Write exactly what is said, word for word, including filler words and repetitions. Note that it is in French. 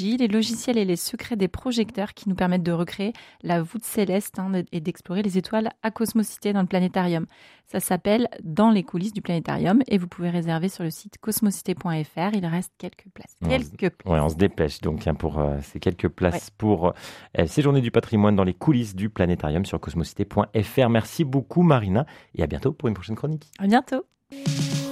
technologies, les logiciels et les secrets des projecteurs qui nous permettent de recréer la voûte céleste hein, et d'explorer les étoiles à Cosmocité dans le planétarium. Ça s'appelle Dans les coulisses du planétarium et vous pouvez réserver sur le site cosmocité point f r. Il reste quelques places. On Quelques se, places. Ouais, on se dépêche donc hein, pour euh, ces quelques places Ouais. pour euh, ces journées du patrimoine dans les coulisses du planétarium sur cosmocité point f r. Merci beaucoup Marina et à bientôt pour une prochaine chronique. À bientôt.